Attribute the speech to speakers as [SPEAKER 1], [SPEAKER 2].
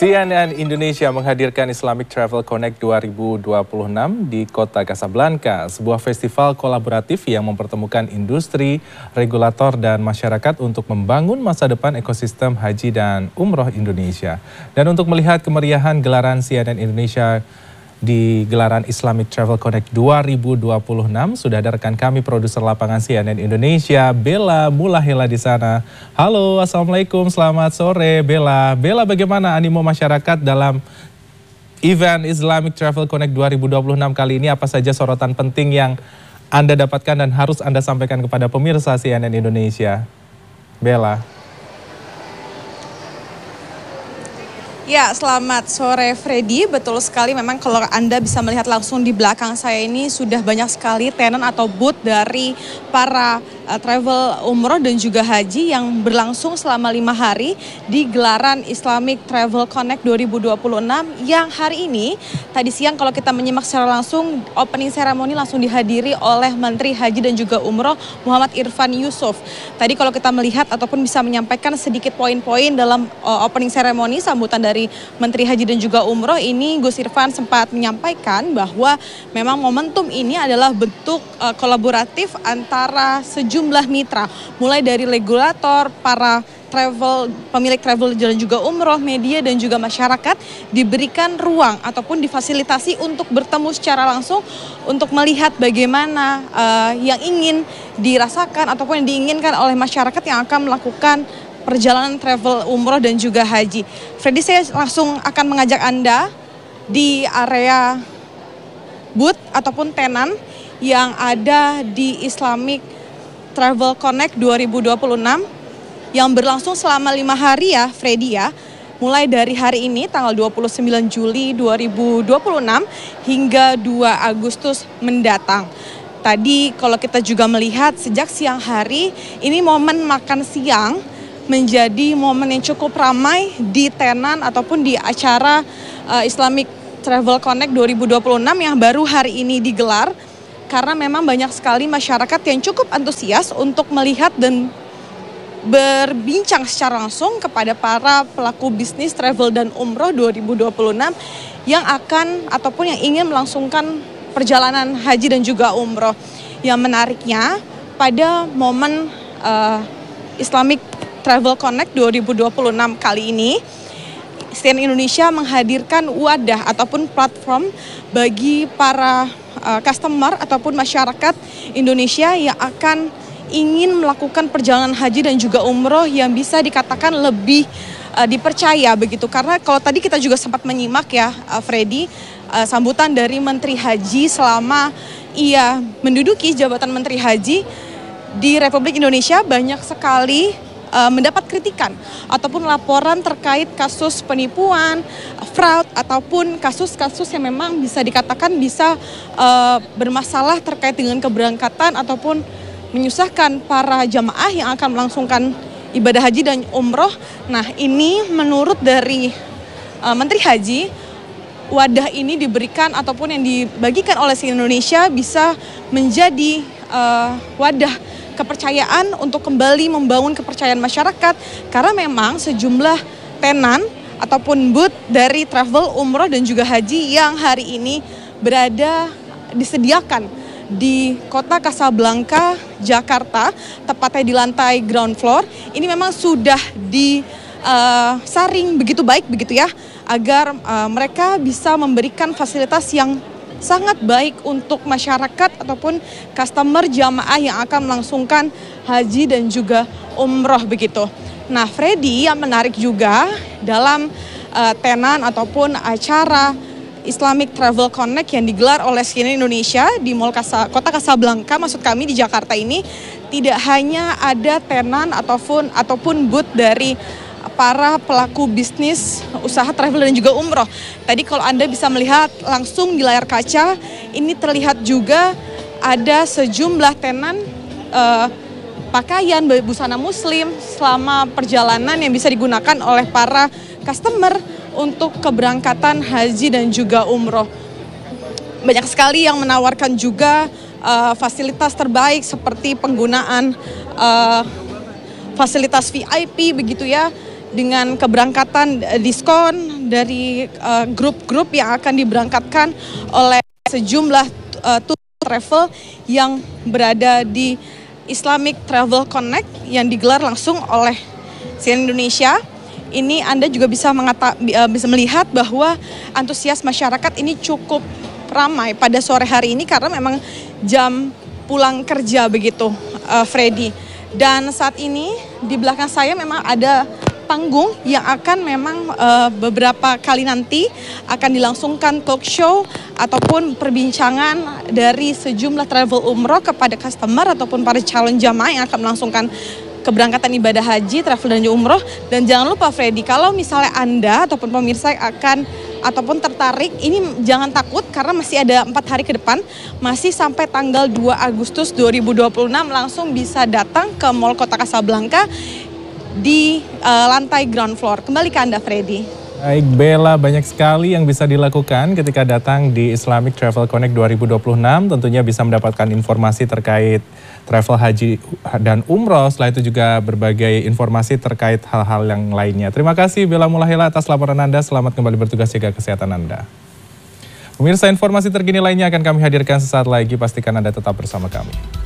[SPEAKER 1] CNN Indonesia menghadirkan Islamic Travel Connect 2026 di kota Casablanca, sebuah festival kolaboratif yang mempertemukan industri, regulator, dan masyarakat untuk membangun masa depan ekosistem haji dan umroh Indonesia. Dan untuk melihat kemeriahan gelaran CNN Indonesia di gelaran Islamic Travel Connect 2026, sudah ada rekan kami produser lapangan CNN Indonesia, Bella Mulahela di sana. Halo, Assalamualaikum, selamat sore Bella. Bella, bagaimana animo masyarakat dalam event Islamic Travel Connect 2026 kali ini? Apa saja sorotan penting yang Anda dapatkan dan harus Anda sampaikan kepada pemirsa CNN Indonesia? Bella.
[SPEAKER 2] Ya, selamat sore Freddy. Betul sekali, memang kalau Anda bisa melihat langsung di belakang saya ini sudah banyak sekali tenan atau booth dari para travel umroh dan juga haji yang berlangsung selama 5 hari di gelaran Islamic Travel Connect 2026 yang hari ini tadi siang kalau kita menyimak secara langsung opening ceremony langsung dihadiri oleh Menteri Haji dan juga Umroh Muhammad Irfan Yusuf. Tadi kalau kita melihat ataupun bisa menyampaikan sedikit poin-poin dalam opening ceremony sambutan dari Menteri Haji dan juga Umroh ini, Gus Irfan sempat menyampaikan bahwa memang momentum ini adalah bentuk kolaboratif antara sejumlah mitra, mulai dari regulator, para pemilik travel dan juga umroh, media dan juga masyarakat diberikan ruang ataupun difasilitasi untuk bertemu secara langsung untuk melihat bagaimana yang ingin dirasakan ataupun yang diinginkan oleh masyarakat yang akan melakukan perjalanan travel umroh dan juga haji. Freddy, saya langsung akan mengajak Anda di area booth ataupun tenan yang ada di Islamic Travel Connect 2026 yang berlangsung selama 5 hari ya Freddy ya. Mulai dari hari ini tanggal 29 Juli 2026 hingga 2 Agustus mendatang. Tadi kalau kita juga melihat sejak siang hari ini momen makan siang menjadi momen yang cukup ramai di tenan ataupun di acara Islamic Travel Connect 2026 yang baru hari ini digelar. Karena memang banyak sekali masyarakat yang cukup antusias untuk melihat dan berbincang secara langsung kepada para pelaku bisnis travel dan umroh 2026 yang akan ataupun yang ingin melangsungkan perjalanan haji dan juga umroh. Yang menariknya pada momen Islamic Travel Connect 2026 kali ini, CNN Indonesia menghadirkan wadah ataupun platform bagi para customer ataupun masyarakat Indonesia yang akan ingin melakukan perjalanan haji dan juga umroh yang bisa dikatakan lebih dipercaya begitu. Karena kalau tadi kita juga sempat menyimak ya Freddy, sambutan dari Menteri Haji selama ia menduduki jabatan Menteri Haji di Republik Indonesia banyak sekali mendapat kritikan ataupun laporan terkait kasus penipuan, fraud ataupun kasus-kasus yang memang bisa dikatakan bisa bermasalah terkait dengan keberangkatan ataupun menyusahkan para jamaah yang akan melangsungkan ibadah haji dan umroh. Nah, ini menurut dari Menteri Haji, wadah ini diberikan ataupun yang dibagikan oleh CNN Indonesia bisa menjadi wadah kepercayaan untuk kembali membangun kepercayaan masyarakat karena memang sejumlah tenan ataupun booth dari travel umroh dan juga haji yang hari ini disediakan di kota Casablanca, Jakarta, tepatnya di lantai ground floor. Ini memang sudah disaring begitu baik begitu ya, agar mereka bisa memberikan fasilitas yang sangat baik untuk masyarakat ataupun customer jamaah yang akan melangsungkan haji dan juga umroh begitu. Nah Freddy, yang menarik juga dalam tenan ataupun acara Islamic Travel Connect yang digelar oleh CNN Indonesia di Mall Kota Casablanca, maksud kami di Jakarta ini, tidak hanya ada tenan ataupun booth dari para pelaku bisnis usaha travel dan juga umroh. Tadi kalau Anda bisa melihat langsung di layar kaca, ini terlihat juga ada sejumlah tenan pakaian busana muslim selama perjalanan yang bisa digunakan oleh para customer untuk keberangkatan haji dan juga umroh. Banyak sekali yang menawarkan juga fasilitas terbaik seperti penggunaan fasilitas VIP begitu ya, dengan keberangkatan diskon dari grup-grup yang akan diberangkatkan oleh sejumlah tour travel yang berada di Islamic Travel Connect yang digelar langsung oleh CNN Indonesia. Ini Anda juga bisa melihat bahwa antusias masyarakat ini cukup ramai pada sore hari ini karena memang jam pulang kerja begitu, Freddy. Dan saat ini di belakang saya memang ada panggung yang akan memang beberapa kali nanti akan dilangsungkan talk show ataupun perbincangan dari sejumlah travel umroh kepada customer ataupun para calon jamaah yang akan melangsungkan keberangkatan ibadah haji, travel dan umroh. Dan jangan lupa Freddy, kalau misalnya Anda ataupun pemirsa akan ataupun tertarik, ini jangan takut karena masih ada 4 hari ke depan, masih sampai tanggal 2 Agustus 2026 langsung bisa datang ke Mall Kota Kasablanka di lantai ground floor. Kembali ke Anda, Freddy.
[SPEAKER 1] Baik, Bella, banyak sekali yang bisa dilakukan ketika datang di Islamic Travel Connect 2026. Tentunya bisa mendapatkan informasi terkait travel haji dan umroh. Setelah itu juga berbagai informasi terkait hal-hal yang lainnya. Terima kasih Bella Mulahela atas laporan Anda. Selamat kembali bertugas, jaga kesehatan Anda. Pemirsa, informasi terkini lainnya akan kami hadirkan sesaat lagi. Pastikan Anda tetap bersama kami.